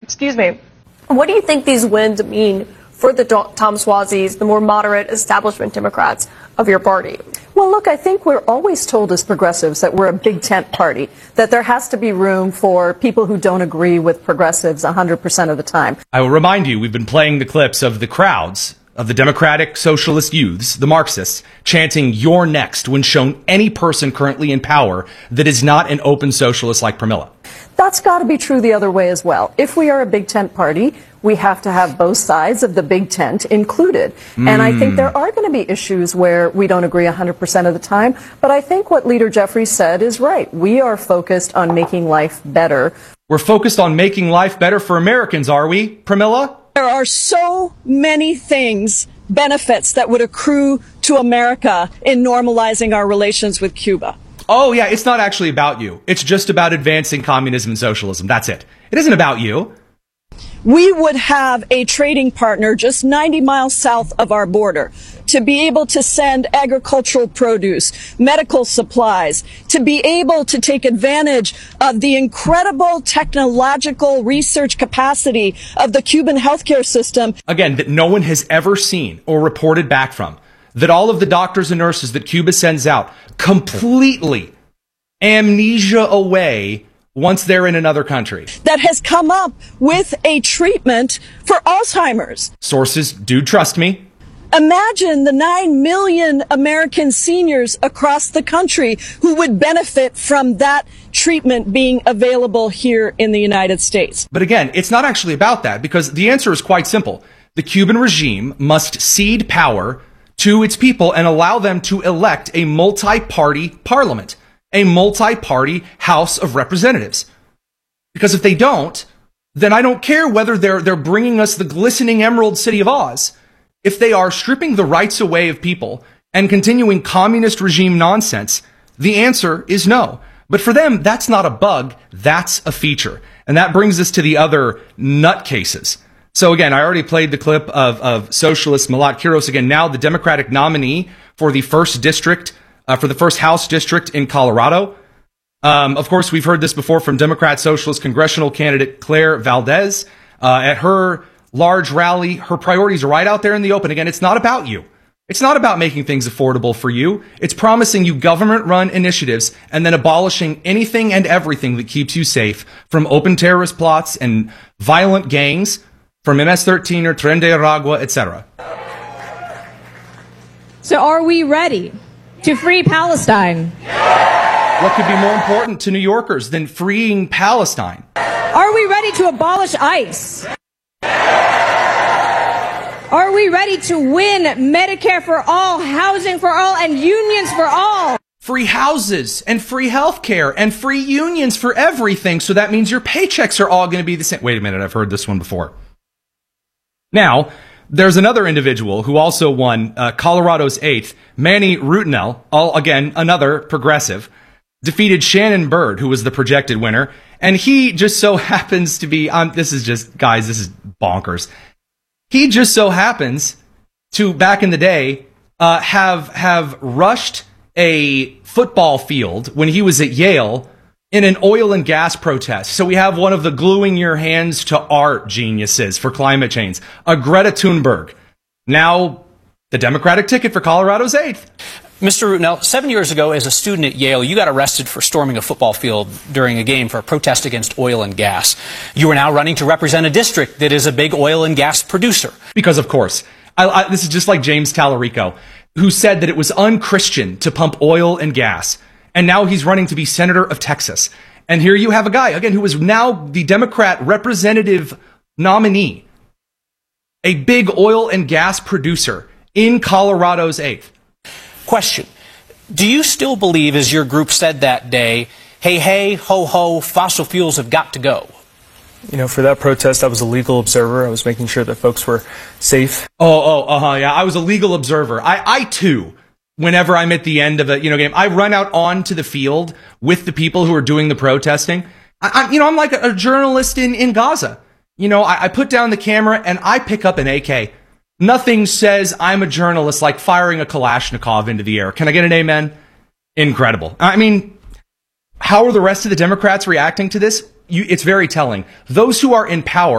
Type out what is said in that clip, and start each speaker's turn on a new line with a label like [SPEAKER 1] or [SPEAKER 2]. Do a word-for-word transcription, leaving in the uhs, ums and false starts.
[SPEAKER 1] excuse me. What do you think these wins mean for the Tom Suozzi's, the more moderate establishment Democrats of your party?
[SPEAKER 2] Well, look, I think we're always told as progressives that we're a big tent party, that there has to be room for people who don't agree with progressives one hundred percent of the time.
[SPEAKER 3] I will remind you, we've been playing the clips of the crowds of the Democratic Socialist youths, the Marxists, chanting "You're next" when shown any person currently in power that is not an open socialist like Pramila.
[SPEAKER 2] That's got to be true the other way as well. If we are a big tent party, we have to have both sides of the big tent included. Mm. And I think there are going to be issues where we don't agree one hundred percent of the time. But I think what Leader Jeffries said is right. We are focused on making life better.
[SPEAKER 3] We're focused on making life better for Americans, are we, Pramila?
[SPEAKER 4] There are so many things, benefits that would accrue to America in normalizing our relations with Cuba.
[SPEAKER 3] Oh, yeah, it's not actually about you. It's just about advancing communism and socialism. That's it. It isn't about you.
[SPEAKER 4] We would have a trading partner just ninety miles south of our border to be able to send agricultural produce, medical supplies, to be able to take advantage of the incredible technological research capacity of the Cuban healthcare system.
[SPEAKER 3] Again, that no one has ever seen or reported back from. That all of the doctors and nurses that Cuba sends out completely amnesia away once they're in another country.
[SPEAKER 4] That has come up with a treatment for Alzheimer's.
[SPEAKER 3] Sources do trust me.
[SPEAKER 4] Imagine the nine million American seniors across the country who would benefit from that treatment being available here in the United States.
[SPEAKER 3] But again, it's not actually about that, because the answer is quite simple. The Cuban regime must cede power to its people and allow them to elect a multi-party parliament, a multi-party House of Representatives. Because if they don't, then I don't care whether they're, they're bringing us the glistening emerald city of Oz. If they are stripping the rights away of people and continuing communist regime nonsense, the answer is no. But for them, that's not a bug, that's a feature. And that brings us to the other nutcases. So again, I already played the clip of, of socialist Milat Kiros, again, now the Democratic nominee for the first district, uh, for the first House district in Colorado. Um, of course, we've heard this before from Democrat Socialist congressional candidate Claire Valdez. Uh, at her large rally, her priorities are right out there in the open. Again, it's not about you. It's not about making things affordable for you. It's promising you government-run initiatives and then abolishing anything and everything that keeps you safe from open terrorist plots and violent gangs, from M S thirteen or Tren de Aragua, et cetera.
[SPEAKER 5] So are we ready to free Palestine?
[SPEAKER 3] What could be more important to New Yorkers than freeing Palestine?
[SPEAKER 5] Are we ready to abolish ICE? Are we ready to win Medicare for all, housing for all, and unions for all?
[SPEAKER 3] Free houses and free health care and free unions for everything. So that means your paychecks are all going to be the same. Wait a minute, I've heard this one before. Now, there's another individual who also won uh, Colorado's eighth, Manny Rutinel, all again, another progressive, defeated Shannon Byrd, who was the projected winner. And he just so happens to be, um, this is just, guys, this is bonkers. He just so happens to, back in the day, uh, have, have rushed a football field when he was at Yale in an oil and gas protest. So we have one of the gluing your hands to art geniuses for climate change, a Greta Thunberg, now the Democratic ticket for Colorado's eighth.
[SPEAKER 6] Mister Rutinel, seven years ago as a student at Yale, you got arrested for storming a football field during a game for a protest against oil and gas. You are now running to represent a district that is a big oil and gas producer.
[SPEAKER 3] Because, of course, I, I, this is just like James Tallarico, who said that it was unchristian to pump oil and gas. And now he's running to be senator of Texas. And here you have a guy, again, who is now the Democrat representative nominee, a big oil and gas producer in Colorado's eighth.
[SPEAKER 6] Question. Do you still believe, as your group said that day, hey, hey, ho, ho, fossil fuels have got to go?
[SPEAKER 7] You know, for that protest, I was a legal observer. I was making sure that folks were safe.
[SPEAKER 3] Oh, oh, uh-huh, yeah, I was a legal observer. I, I too, whenever I'm at the end of a, you know, game, I run out onto the field with the people who are doing the protesting. I, I, you know, I'm like a, a journalist in, in Gaza. You know, I, I put down the camera and I pick up an A K. Nothing says I'm a journalist like firing a Kalashnikov into the air. Can I get an amen? Incredible. I mean, how are the rest of the Democrats reacting to this? You, it's very telling. Those who are in power